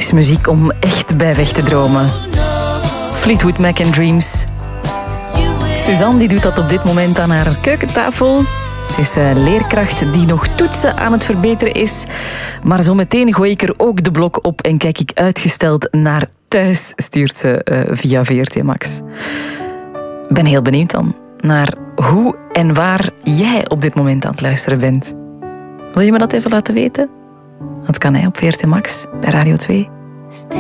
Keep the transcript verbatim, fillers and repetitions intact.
is muziek om echt bij weg te dromen. Fleetwood Mac and Dreams. Suzanne die doet dat op dit moment aan haar keukentafel. Ze is uh, leerkracht die nog toetsen aan het verbeteren is. Maar zometeen gooi ik er ook de blok op en kijk ik uitgesteld naar thuis, stuurt ze uh, via V R T Max. Ik ben heel benieuwd dan naar hoe en waar jij op dit moment aan het luisteren bent. Wil je me dat even laten weten? Dat kan hij op V R T Max bij Radio twee.